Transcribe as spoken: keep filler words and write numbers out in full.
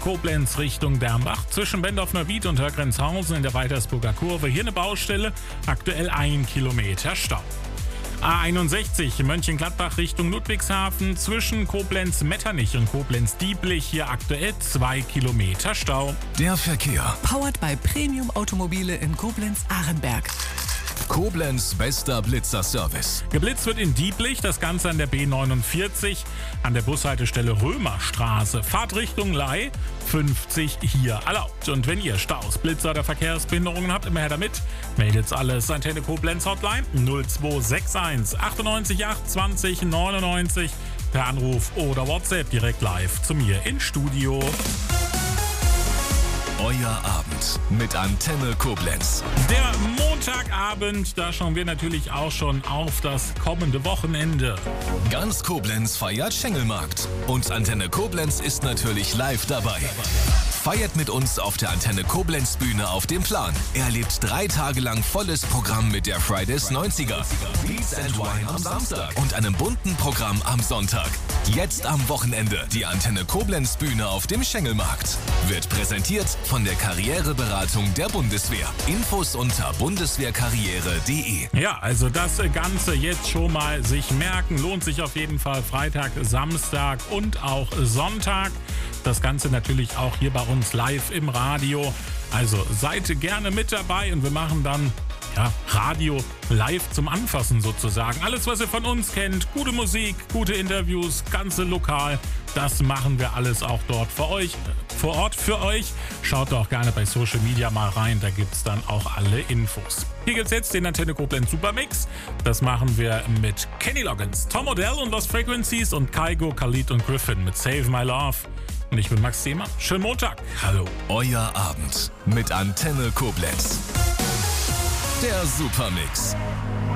Koblenz Richtung Dernbach zwischen Bendorf-Neuwied und Hörgrenzhausen in der Weitersburger Kurve. Hier eine Baustelle, aktuell ein Kilometer Stau. A einundsechzig Mönchengladbach Richtung Ludwigshafen zwischen Koblenz-Metternich und Koblenz-Dieblich. Hier aktuell zwei Kilometer Stau. Der Verkehr. Powered by Premium Automobile in Koblenz-Ahrenberg. Koblenz bester Blitzer-Service. Geblitzt wird in Dieblich, das Ganze an der B neunundvierzig an der Bushaltestelle Römerstraße. Fahrtrichtung Ley fünfzig hier erlaubt. Und wenn ihr Staus, Blitzer oder Verkehrsbehinderungen habt, immer her damit. Meldet's alles. Antenne Koblenz Hotline null zwei sechs eins achtundneunzig acht zwanzig neunundneunzig per Anruf oder WhatsApp direkt live zu mir ins Studio. Euer Abend mit Antenne Koblenz. Der Montagabend, da schauen wir natürlich auch schon auf das kommende Wochenende. Ganz Koblenz feiert Schengelmarkt. Und Antenne Koblenz ist natürlich live dabei. Feiert mit uns auf der Antenne Koblenz Bühne auf dem Plan. Erlebt drei Tage lang volles Programm mit der Fridays neunziger. Beats and Wine am Samstag und einem bunten Programm am Sonntag. Jetzt am Wochenende die Antenne Koblenz Bühne auf dem Schengelmarkt. Wird präsentiert von der Karriereberatung der Bundeswehr. Infos unter bundeswehrkarriere punkt de. Ja, also das Ganze jetzt schon mal sich merken. Lohnt sich auf jeden Fall Freitag, Samstag und auch Sonntag. Das Ganze natürlich auch hier bei uns live im Radio. Also seid gerne mit dabei und wir machen dann ja, Radio live zum Anfassen sozusagen. Alles, was ihr von uns kennt, gute Musik, gute Interviews, ganze lokal, das machen wir alles auch dort für euch, vor Ort für euch. Schaut doch gerne bei Social Media mal rein, da gibt's dann auch alle Infos. Hier gibt's jetzt den Antenne Koblenz Supermix. Das machen wir mit Kenny Loggins, Tom Odell und Lost Frequencies und Kygo, Khalid und Griffin mit Save My Love. Und ich bin Max Thema. Schönen Montag. Hallo. Euer Abend mit Antenne Koblenz. Der Supermix.